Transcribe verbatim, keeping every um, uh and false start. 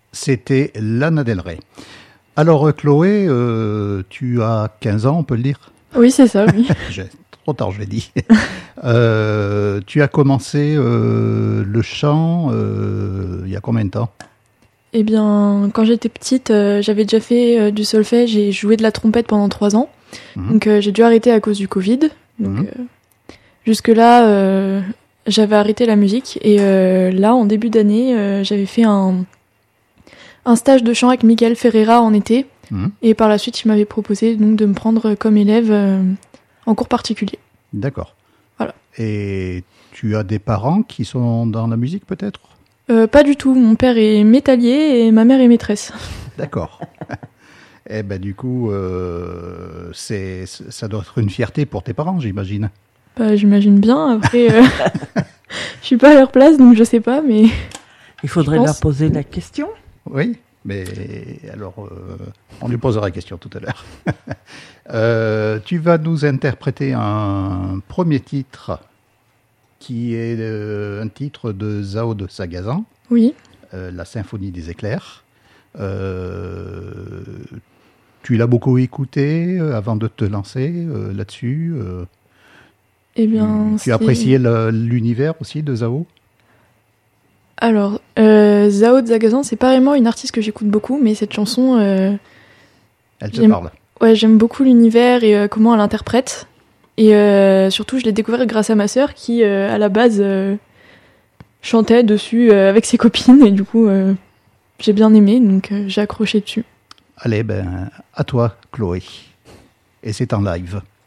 c'était Lana Del Rey. Alors Chloé, euh, tu as quinze ans, on peut le dire? Oui, c'est ça, oui. J'ai, trop tard, je l'ai dit. euh, tu as commencé euh, le chant euh, il y a combien de temps? Eh bien, quand j'étais petite, euh, j'avais déjà fait euh, du solfège et joué de la trompette pendant trois ans. Mmh. Donc euh, j'ai dû arrêter à cause du Covid. Donc mmh. euh, jusque-là, euh, j'avais arrêté la musique. Et euh, là, en début d'année, euh, j'avais fait un, un stage de chant avec Miguel Ferreira en été. Mmh. Et par la suite, il m'avait proposé donc, de me prendre comme élève euh, en cours particulier. D'accord. Voilà. Et tu as des parents qui sont dans la musique peut-être? Euh, pas du tout. Mon père est métallier et ma mère est maîtresse. D'accord. Eh ben du coup, euh, c'est, ça doit être une fierté pour tes parents, j'imagine. Bah, j'imagine bien. Après, euh, je suis pas à leur place, donc je sais pas, mais... Il faudrait leur poser la question. Oui, mais alors, euh, on lui posera la question tout à l'heure. euh, tu vas nous interpréter un premier titre qui est euh, un titre de Zao de Sagazan. Oui. Euh, la Symphonie des éclairs. Euh, tu l'as beaucoup écouté euh, avant de te lancer euh, là-dessus euh, Eh bien, tu, tu appréciais le, l'univers aussi de Zao? Alors, euh, Zao de Sagazan, c'est pas vraiment une artiste que j'écoute beaucoup, mais cette chanson... Euh, elle te parle? Ouais, j'aime beaucoup l'univers et euh, comment elle interprète. Et euh, surtout, je l'ai découvert grâce à ma sœur qui, euh, à la base, euh, chantait dessus euh, avec ses copines. Et du coup, euh, j'ai bien aimé, donc euh, j'ai accroché dessus. Allez, ben, à toi, Chloé. Et c'est en live.